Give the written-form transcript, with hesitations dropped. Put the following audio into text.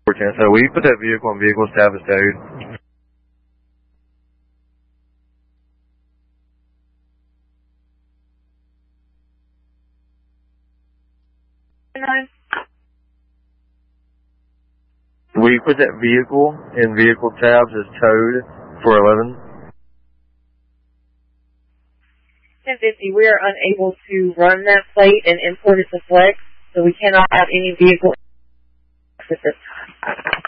So will you put that vehicle on vehicle tab as towed? Will you put that vehicle in vehicle tabs as towed for 11? 1050, we are unable to run that plate and import it to Flex, so we cannot have any vehicle at this time.